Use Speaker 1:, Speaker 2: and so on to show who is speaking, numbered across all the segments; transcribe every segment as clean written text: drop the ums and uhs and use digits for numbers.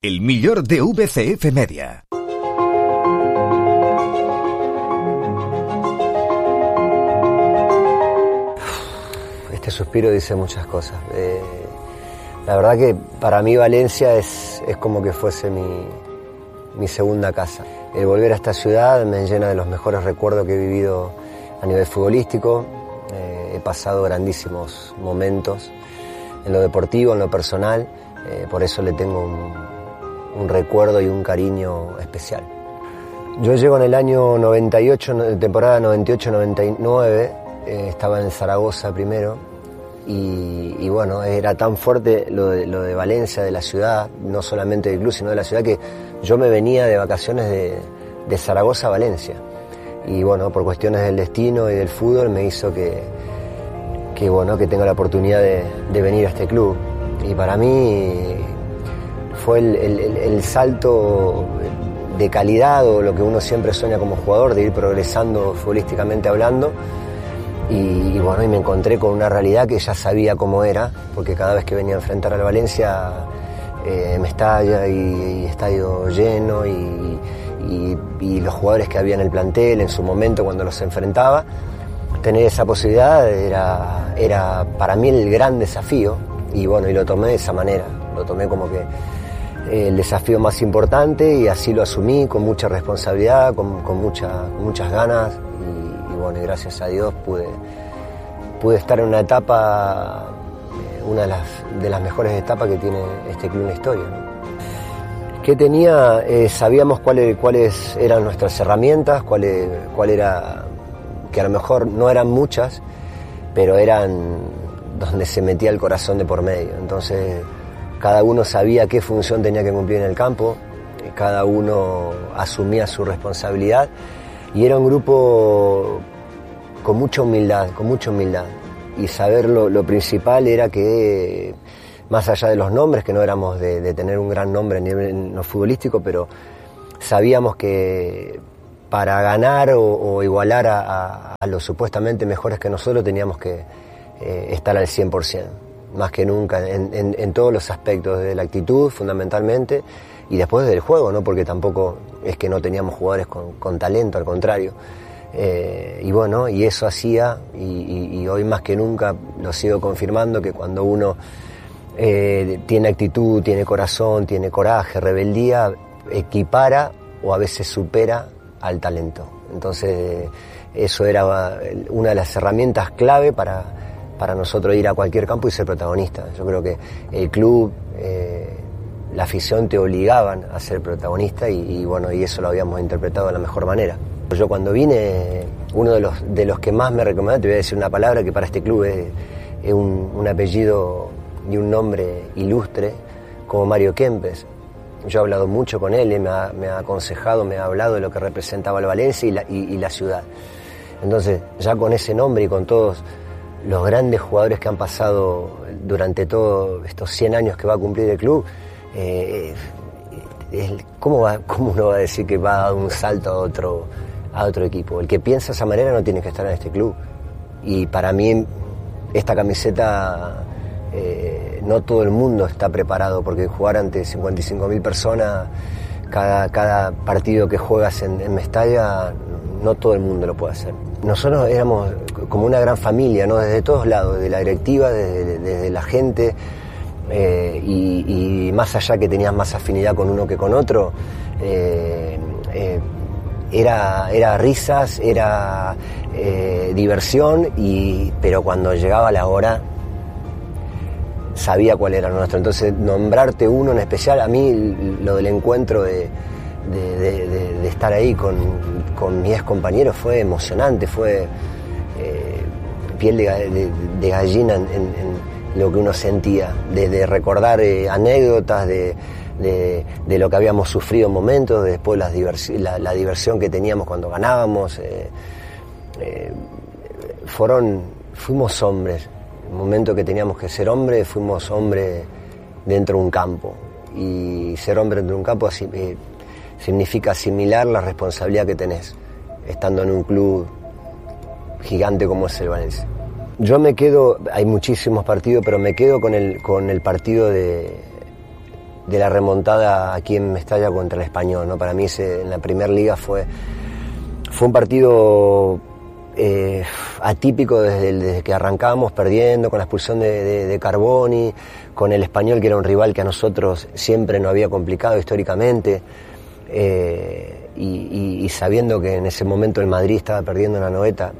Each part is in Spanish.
Speaker 1: El millor de VCF Media.
Speaker 2: Este suspiro dice muchas cosas. La verdad que para mí Valencia es como que fuese mi segunda casa. El volver a esta ciudad me llena de los mejores recuerdos que he vivido a nivel futbolístico. He pasado grandísimos momentos en lo deportivo, en lo personal. Por eso le tengo un recuerdo y un cariño especial. Yo llego en el año 98, temporada 98-99, estaba en Zaragoza primero y bueno, era tan fuerte lo de Valencia, de la ciudad, no solamente del club, sino de la ciudad, que yo me venía de vacaciones de Zaragoza a Valencia. Y bueno, por cuestiones del destino y del fútbol me hizo que tenga la oportunidad de venir a este club. Y para mí fue el salto de calidad, o lo que uno siempre sueña como jugador, de ir progresando futbolísticamente hablando. Y bueno, y me encontré con una realidad que ya sabía cómo era, porque cada vez que venía a enfrentar al Valencia, Mestalla y estadio lleno, y los jugadores que había en el plantel en su momento cuando los enfrentaba, tener esa posibilidad era para mí el gran desafío. Y bueno, y lo tomé de esa manera, lo tomé como que el desafío más importante, y así lo asumí con mucha responsabilidad, con muchas ganas, y bueno, y gracias a Dios pude estar en una etapa, una de las mejores etapas que tiene este club en la historia, ¿no? ¿Qué tenía? Sabíamos cuáles eran nuestras herramientas, cuál era, que a lo mejor no eran muchas, pero eran donde se metía el corazón de por medio. Entonces cada uno sabía qué función tenía que cumplir en el campo, cada uno asumía su responsabilidad, y era un grupo con mucha humildad. Y saber lo principal era que, más allá de los nombres, que no éramos de tener un gran nombre a nivel en lo futbolístico, pero sabíamos que para ganar o igualar a los supuestamente mejores que nosotros teníamos que estar al 100%, más que nunca, en todos los aspectos, de la actitud fundamentalmente, y después del juego, ¿no? Porque tampoco es que no teníamos jugadores con talento, al contrario. Y bueno, y eso hacía, y hoy más que nunca lo sigo confirmando, que cuando uno tiene actitud, tiene corazón, tiene coraje, rebeldía, equipara o a veces supera al talento. Entonces eso era una de las herramientas clave para nosotros ir a cualquier campo y ser protagonista. Yo creo que el club, la afición te obligaban a ser protagonista, y bueno, y eso lo habíamos interpretado de la mejor manera. Yo cuando vine, uno de los que más me recomendó, te voy a decir una palabra que para este club es un apellido y un nombre ilustre, como Mario Kempes. Yo he hablado mucho con él, me ha aconsejado, me ha hablado de lo que representaba el Valencia y la ciudad. Entonces, ya con ese nombre y con todos los grandes jugadores que han pasado durante todos estos 100 años que va a cumplir el club, ¿cómo uno va a decir que va a dar un salto a otro equipo? El que piensa de esa manera no tiene que estar en este club. Y para mí esta camiseta, no todo el mundo está preparado, porque jugar ante 55.000 personas cada partido que juegas en Mestalla, no todo el mundo lo puede hacer. Nosotros éramos como una gran familia, ¿no? Desde todos lados, desde la directiva, desde la gente, y más allá que tenías más afinidad con uno que con otro, era risas, era diversión, pero cuando llegaba la hora sabía cuál era lo nuestro. Entonces, nombrarte uno en especial, a mí lo del encuentro de estar ahí con mis ex compañeros fue emocionante, fue piel de gallina en lo que uno sentía, de recordar anécdotas de lo que habíamos sufrido en momentos, después la diversión que teníamos cuando ganábamos. Fuimos hombres. En el momento que teníamos que ser hombres, fuimos hombres dentro de un campo. Y ser hombre dentro de un campo significa asimilar la responsabilidad que tenés, estando en un club gigante como es el Valencia. Yo me quedo, hay muchísimos partidos, pero me quedo con el partido de la remontada aquí en Mestalla contra el Español, ¿no? Para mí en la Primera Liga fue un partido atípico desde que arrancábamos perdiendo, con la expulsión de Carboni, con el Español, que era un rival que a nosotros siempre nos había complicado históricamente, y sabiendo que en ese momento el Madrid estaba perdiendo en la Anoeta.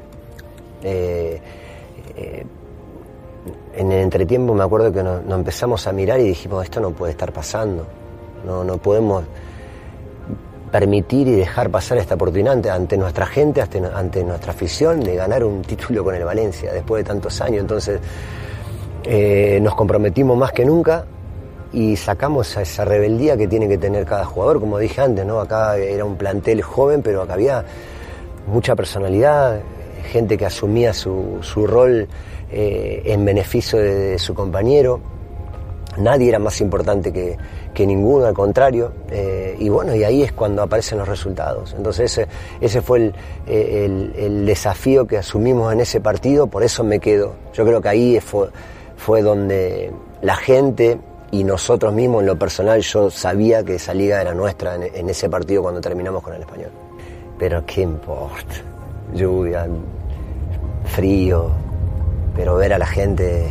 Speaker 2: En el entretiempo me acuerdo que nos empezamos a mirar y dijimos, esto no puede estar pasando, no podemos permitir y dejar pasar esta oportunidad ante nuestra gente, ante nuestra afición, de ganar un título con el Valencia después de tantos años. Entonces nos comprometimos más que nunca y sacamos a esa rebeldía que tiene que tener cada jugador, como dije antes, ¿no? Acá era un plantel joven, pero acá había mucha personalidad, gente que asumía su rol en beneficio de su compañero. Nadie era más importante que ninguno, al contrario, y bueno, y ahí es cuando aparecen los resultados. Entonces ese fue el desafío que asumimos en ese partido, por eso me quedo. Yo creo que ahí fue donde la gente y nosotros mismos, en lo personal, yo sabía que esa liga era nuestra en ese partido cuando terminamos con el Español. Pero qué importa, lluvia, frío, pero ver a la gente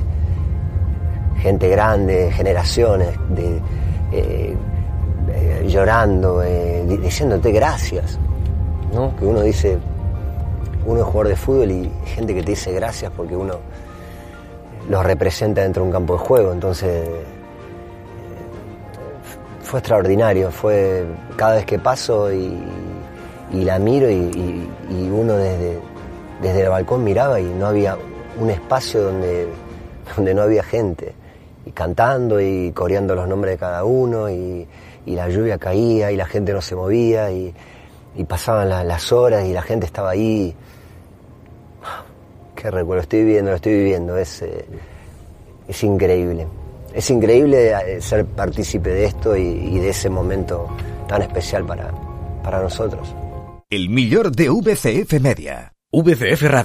Speaker 2: grande, generaciones, llorando, diciéndote gracias, ¿no? Que uno dice, uno es jugador de fútbol y gente que te dice gracias porque uno los representa dentro de un campo de juego. Entonces fue extraordinario, fue cada vez que paso y la miro y uno desde el balcón miraba y no había un espacio donde no había gente, y cantando y coreando los nombres de cada uno, y la lluvia caía y la gente no se movía y pasaban las horas y la gente estaba ahí. Qué recuerdo, lo estoy viviendo, es increíble. Es increíble ser partícipe de esto y de ese momento tan especial para nosotros.
Speaker 1: El millor de VCF Media.
Speaker 3: VCF Radio.